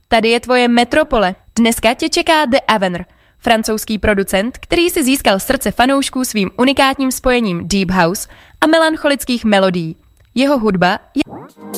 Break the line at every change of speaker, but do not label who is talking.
Tady je tvoje metropole. Dneska tě čeká The Avenr, francouzský producent, který si získal srdce fanoušků svým unikátním spojením Deep House a melancholických melodií. Jeho hudba je...